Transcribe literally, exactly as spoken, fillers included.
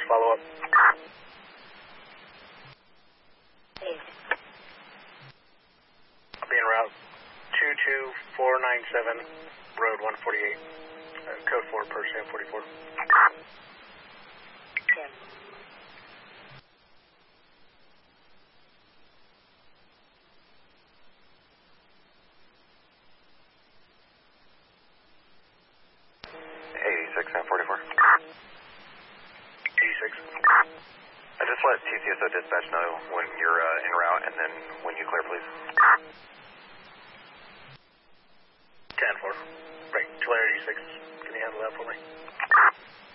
follow up. I'll be en route two two four nine seven, road one forty-eight, uh, code four per Sam forty-four. ten. eighty-six, Sam forty-four. eighty-six. I just let T C S O dispatch know when you're uh, en route and then when you clear, please. ten four. Right, Tulare eighty-six. Can you handle that for me?